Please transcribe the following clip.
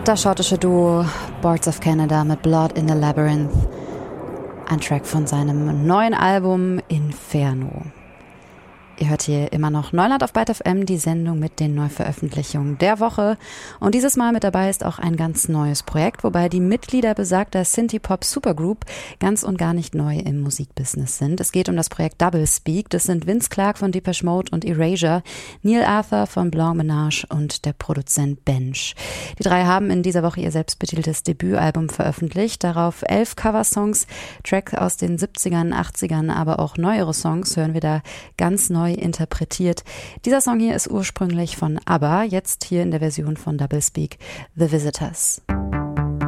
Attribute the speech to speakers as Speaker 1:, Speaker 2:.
Speaker 1: Das schottische Duo Boards of Canada mit Blood in the Labyrinth. Ein Track von seinem neuen Album Inferno. Ihr hört hier immer noch Neuland auf Byte FM, die Sendung mit den Neuveröffentlichungen der Woche. Und dieses Mal mit dabei ist auch ein ganz neues Projekt, wobei die Mitglieder besagter Synthie-Pop-Supergroup ganz und gar nicht neu im Musikbusiness sind. Es geht um das Projekt Doublespeak. Das sind Vince Clarke von Depeche Mode und Erasure, Neil Arthur von Blanc Ménage und der Produzent Bench. Die drei haben in dieser Woche ihr selbstbetiteltes Debütalbum veröffentlicht. Darauf 11 Coversongs, Tracks aus den 70ern, 80ern, aber auch neuere Songs hören wir da ganz neu interpretiert. Dieser Song hier ist ursprünglich von ABBA, jetzt hier in der Version von Doublespeak, The Visitors.